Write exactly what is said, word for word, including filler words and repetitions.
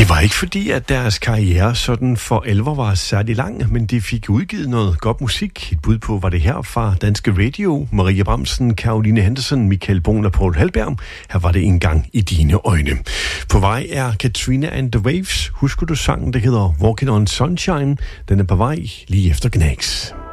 Det var ikke fordi, at deres karriere sådan for alvor var særlig lang, men de fik udgivet noget godt musik. Et bud på var det her fra Danske Radio. Maria Bramsen, Caroline Henderson, Michael Bohn og Paul Halberg. Her var det en gang i dine øjne. På vej er Katrina and the Waves. Husker du sangen, der hedder Walking on Sunshine? Den er på vej lige efter Gnags.